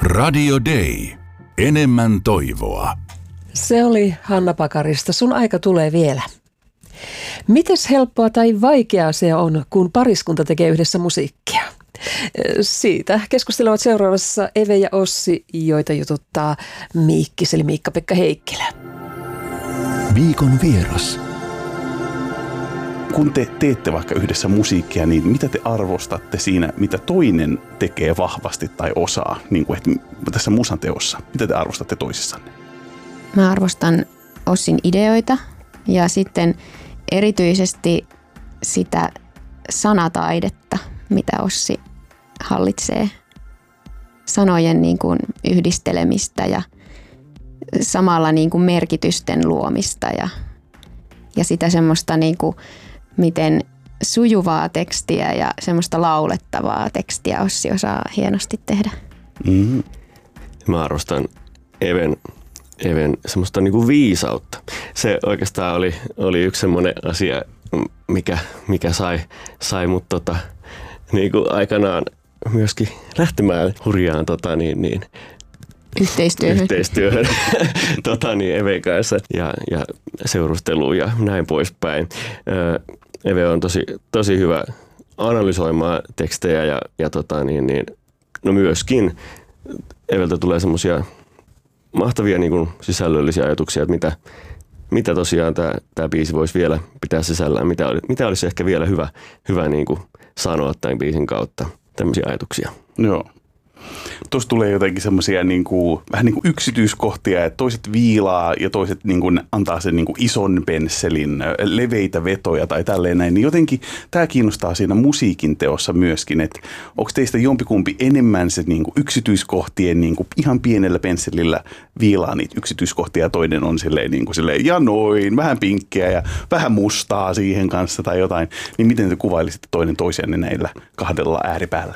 Radio Day. Enemmän toivoa. Se oli Hanna Pakarista. Sun aika tulee vielä. Mites helppoa tai vaikeaa se on, kun pariskunta tekee yhdessä musiikkia? Siitä keskustelevat seuraavassa Eve ja Ossi, joita jututtaa Miikkis eli Miikka-Pekka Heikkilä. Viikon vieras. Kun te teette vaikka yhdessä musiikkia, niin mitä te arvostatte siinä, mitä toinen tekee vahvasti tai osaa, niin kuin tässä musan teossa? Mitä te arvostatte toisissanne? Mä arvostan Ossin ideoita ja sitten erityisesti sitä sanataidetta, mitä Ossi hallitsee. Sanojen niin kuin yhdistelemistä ja samalla niin kuin merkitysten luomista ja sitä semmoista niin kuin, miten sujuvaa tekstiä ja semmoista laulettavaa tekstiä Ossi osaa hienosti tehdä. Mm-hmm. Mä arvostan Even semmoista niinku viisautta. Se oikeastaan oli yksi semmoinen asia, mikä sai mut niinku aikanaan myöskin lähtemään hurjaan yhteistyöhön Even kanssa ja seurusteluun ja näin poispäin. Eve on tosi hyvä analysoimaan tekstejä ja no myöskin Eveltä tulee semmoisia mahtavia niin kuin sisällöllisiä ajatuksia, että mitä tosiaan tämä biisi voisi vielä pitää sisällään, mitä olisi ehkä vielä hyvä niin kuin sanoa tämän biisin kautta, tämmöisiä ajatuksia. Joo. Tuossa tulee jotenkin semmoisia vähän niin kuin yksityiskohtia, että toiset viilaa ja toiset niin kuin antaa sen niin kuin ison pensselin, leveitä vetoja tai tälleen näin. Niin jotenkin tämä kiinnostaa siinä musiikin teossa myöskin, että onko teistä jompikumpi enemmän se niin kuin yksityiskohtien niin kuin ihan pienellä pensselillä viilaa niitä yksityiskohtia ja toinen on silleen ja noin, vähän pinkkeä ja vähän mustaa siihen kanssa tai jotain. Niin miten te kuvailisitte toinen toisianne näillä kahdella ääripäällä?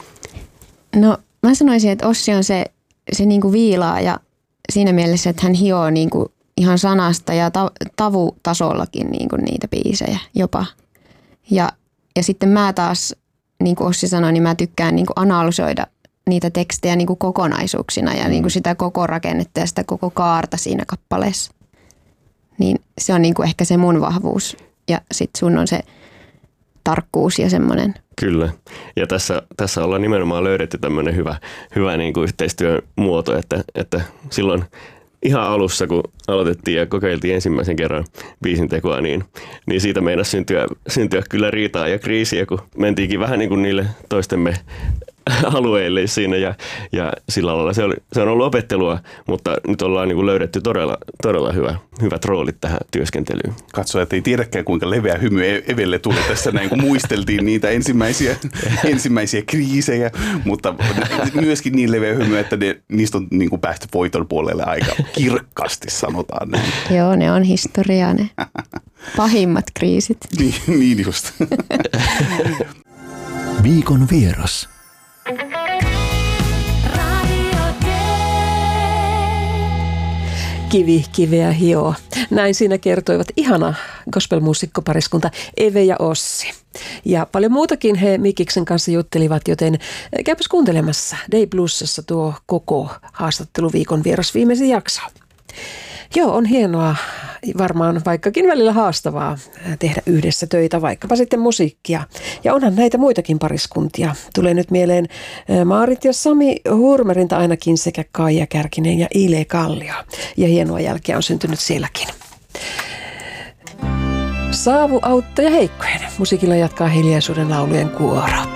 No mä sanoisin, että Ossi on se niin kuin viilaa ja siinä mielessä, että hän hioo niin kuin ihan sanasta ja tavutasollakin niin kuin niitä biisejä jopa. Ja sitten mä taas, niin kuin Ossi sanoi, niin mä tykkään niin kuin analysoida niitä tekstejä niin kuin kokonaisuuksina ja niin kuin sitä koko rakennetta ja sitä koko kaarta siinä kappaleessa. Niin se on niin kuin ehkä se mun vahvuus ja sitten sun on se tarkkuus ja semmoinen. Kyllä. Ja tässä ollaan nimenomaan löydetty tämmöinen hyvä niin kuin yhteistyön muoto, että silloin ihan alussa, kun aloitettiin ja kokeiltiin ensimmäisen kerran biisin tekoa, niin siitä meinasi syntyä kyllä riitaa ja kriisiä, kun mentiinkin vähän niin kuin niille toistemme alueille siinä ja sillä lailla se on ollut opettelua, mutta nyt ollaan niin kuin löydetty todella hyvät roolit tähän työskentelyyn. Katso, että ei tiedäkään kuinka leveä hymy Evelle tuli tässä näin, kun muisteltiin niitä ensimmäisiä kriisejä, mutta myöskin niin leveä hymy, että niistä on niin kuin päästy voiton puolelle aika kirkkaasti, sanotaan näin. Joo, ne on historiaa ne pahimmat kriisit. Niin just. Viikon vieras. Kivi kiveä hioo. Näin siinä kertoivat ihana gospelmuusikkopariskunta Eve ja Ossi. Ja paljon muutakin he Mikiksen kanssa juttelivat, joten käypäs kuuntelemassa Day Plusassa tuo koko haastattelu Viikon vieras viimeisen jakso. Joo, on hienoa, varmaan vaikkakin välillä haastavaa tehdä yhdessä töitä, vaikkapa sitten musiikkia. Ja onhan näitä muitakin pariskuntia. Tulee nyt mieleen Maarit ja Sami Hurmerinta ainakin sekä Kaija Kärkinen ja Ile Kallio. Ja hienoa jälkeä on syntynyt sielläkin. Saavu, Autta ja Heikkonen. Musiikilla jatkaa hiljaisuuden laulujen kuoro.